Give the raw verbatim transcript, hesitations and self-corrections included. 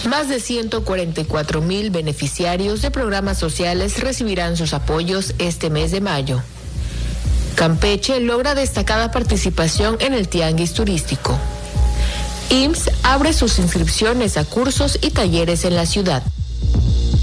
Más de ciento cuarenta y cuatro mil beneficiarios de programas sociales recibirán sus apoyos este mes de mayo. Campeche logra destacada participación en el tianguis turístico. I M S S abre sus inscripciones a cursos y talleres en la ciudad.